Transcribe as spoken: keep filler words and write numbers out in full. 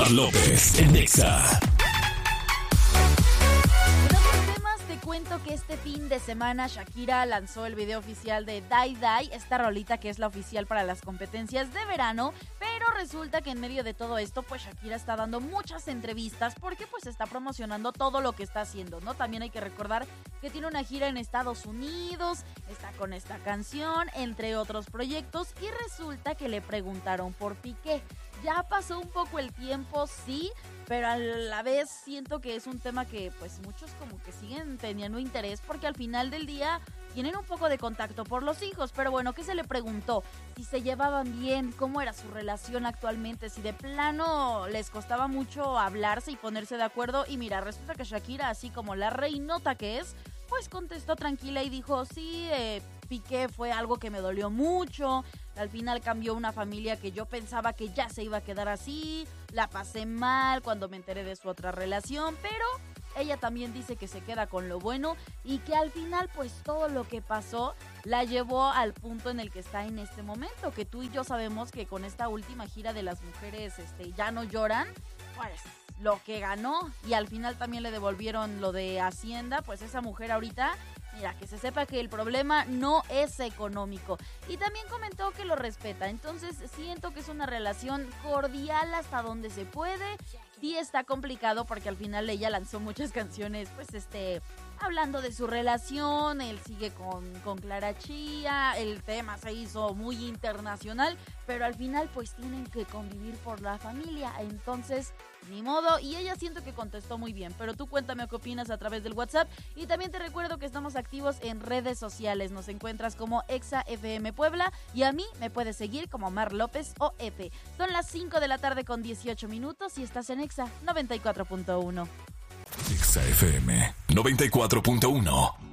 Omar López en Exa. Cuento que este fin de semana Shakira lanzó el video oficial de Die Die, esta rolita que es la oficial para las competencias de verano, pero resulta que en medio de todo esto, pues Shakira está dando muchas entrevistas porque pues está promocionando todo lo que está haciendo, ¿no? También hay que recordar que tiene una gira en Estados Unidos, está con esta canción, entre otros proyectos, y resulta que le preguntaron por Piqué. Ya pasó un poco el tiempo, sí, pero a la vez siento que es un tema que pues muchos como que siguen teniendo interés porque al final del día tienen un poco de contacto por los hijos. Pero bueno, ¿qué se le preguntó? Si se llevaban bien, cómo era su relación actualmente, si de plano les costaba mucho hablarse y ponerse de acuerdo. Y mira, resulta que Shakira, así como la reinota que es, pues contestó tranquila y dijo, sí, eh, Piqué fue algo que me dolió mucho. Al final cambió una familia que yo pensaba que ya se iba a quedar así. La pasé mal cuando me enteré de su otra relación, pero ella también dice que se queda con lo bueno y que al final pues todo lo que pasó la llevó al punto en el que está en este momento, que tú y yo sabemos que con esta última gira de las mujeres este, ya no lloran, pues lo que ganó y al final también le devolvieron lo de Hacienda, pues esa mujer ahorita, mira, que se sepa que el problema no es económico. Y también comentó que lo respeta, entonces siento que es una relación cordial hasta donde se puede. Sí está complicado porque al final ella lanzó muchas canciones, pues este, hablando de su relación, él sigue con, con Clara Chía, el tema se hizo muy internacional, pero al final pues tienen que convivir por la familia, entonces ni modo, y ella siento que contestó muy bien, pero tú cuéntame qué opinas a través del WhatsApp, y también te recuerdo que estamos activos en redes sociales, nos encuentras como Exa F M Puebla, y a mí me puedes seguir como Mar López O F. Son las cinco de la tarde con dieciocho minutos y estás en Exa noventa y cuatro punto uno. Exa F M noventa y cuatro punto uno.